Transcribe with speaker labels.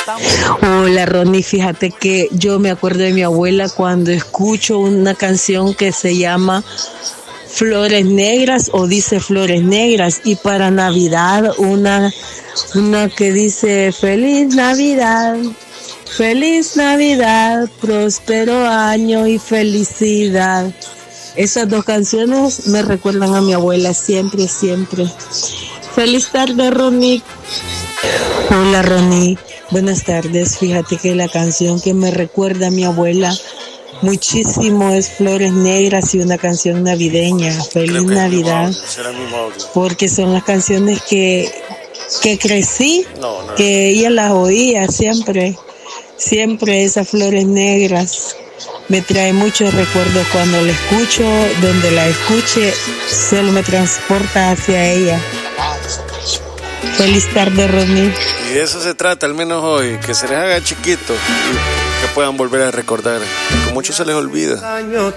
Speaker 1: Hola Ronnie, fíjate que yo me acuerdo de mi abuela cuando escucho una canción que se llama Flores Negras o dice Flores Negras, y para Navidad una que dice Feliz Navidad, próspero año y felicidad. Esas dos canciones me recuerdan a mi abuela siempre, siempre. Feliz tarde, Ronnie. Hola, Ronnie. Buenas tardes. Fíjate que la canción que me recuerda a mi abuela muchísimo es Flores Negras y una canción navideña. Feliz Navidad. Porque son las canciones que crecí, que ella las oía siempre. Siempre esas Flores Negras. Me trae muchos recuerdos cuando la escucho, donde la escuche, solo me transporta hacia ella. Feliz tarde, Ronnie.
Speaker 2: Y de eso se trata, al menos hoy, que se les haga chiquito y que puedan volver a recordar. Porque muchos se les olvida.